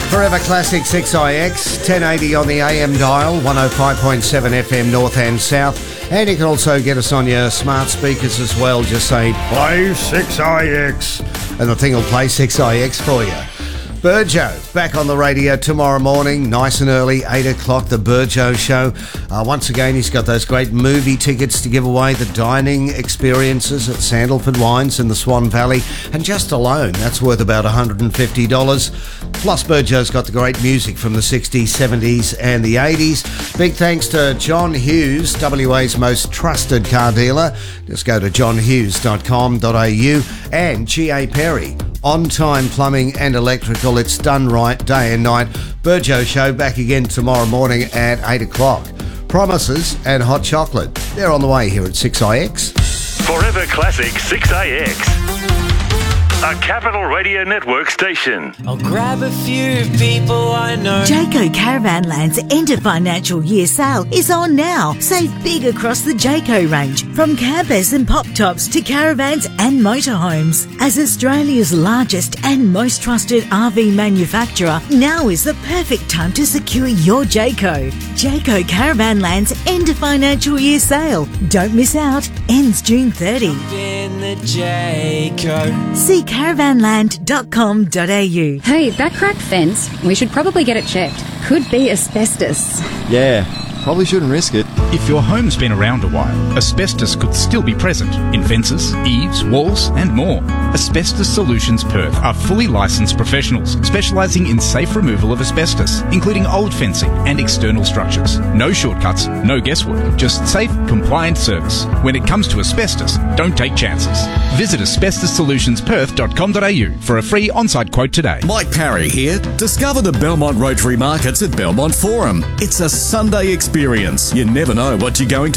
Forever Classic 6IX, 1080 on the AM dial, 105.7 FM north and south. And you can also get us on your smart speakers as well. Just say, play 6IX. And the thing will play 6IX for you. Burjo, back on the radio tomorrow morning, nice and early, 8 o'clock, the Burjo Show. Once again, he's got those great movie tickets to give away, the dining experiences at Sandalford Wines in the Swan Valley, and just alone, that's worth about $150. Plus, Burjo's got the great music from the 60s, 70s and the 80s. Big thanks to John Hughes, WA's most trusted car dealer. Just go to johnhughes.com.au, and G.A. Perry, On-Time Plumbing and Electrical. It's done right day and night. Burjo Show back again tomorrow morning at 8 o'clock. Promises and hot chocolate. They're on the way here at 6IX. Forever Classic 6IX. A Capital Radio Network station. I'll grab a few people I know. Jayco Caravanland's end of financial year sale is on now. Save big across the Jayco range, from campers and pop tops to caravans and motorhomes. As Australia's largest and most trusted RV manufacturer, now is the perfect time to secure your Jayco. Jayco Caravanland's end of financial year sale. Don't miss out. Ends June 30. In the Jayco. See caravanland.com.au. Hey, that cracked fence, we should probably get it checked. Could be asbestos. Yeah, probably shouldn't risk it. If your home's been around a while, asbestos could still be present in fences, eaves, walls and more. Asbestos Solutions Perth are fully licensed professionals specialising in safe removal of asbestos, including old fencing and external structures. No shortcuts, no guesswork, just safe, compliant service. When it comes to asbestos, don't take chances. Visit asbestossolutionsperth.com.au for a free on-site quote today. Mike Parry here. Discover the Belmont Rotary Markets at Belmont Forum. It's a Sunday experience. You never know what you're going to